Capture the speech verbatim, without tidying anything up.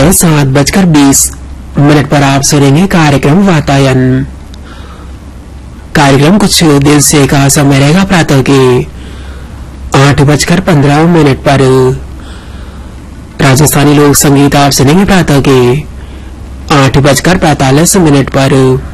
प्रातः सात बजकर बीस मिनट पर आप सुनेंगे कार्यक्रम वातायन। कार्यक्रम कुछ देर से का समय रहेगा प्रातः के आठ बजकर पंद्रह मिनट पर। राजस्थानी लोक संगीत आप सुनेंगे प्रातः के आठ बजकर पैतालीस मिनट पर।